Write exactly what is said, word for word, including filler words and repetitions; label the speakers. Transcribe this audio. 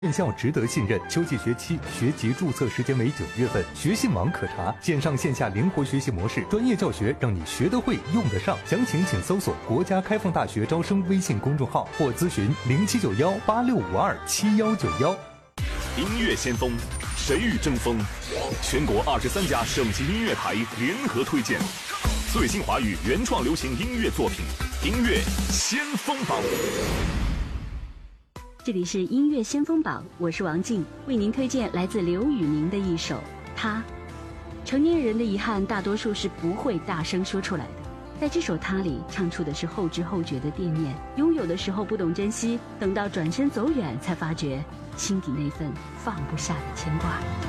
Speaker 1: 院校值得信任。秋季学期学籍注册时间为九月份，学信网可查，线上线下灵活学习模式，专业教学让你学得会用得上。详情请搜索国家开放大学招生微信公众号或咨询零七九幺八六五二七幺九幺。
Speaker 2: 音乐先锋，谁与争锋？全国二十三家省级音乐台联合推荐最新华语原创流行音乐作品，音乐先锋榜。
Speaker 3: 这里是音乐先锋榜，我是王静，为您推荐来自刘宇宁的一首《他》。成年人的遗憾大多数是不会大声说出来的，在这首《他》里唱出的是后知后觉的惦念，拥有的时候不懂珍惜，等到转身走远才发觉心底那份放不下的牵挂。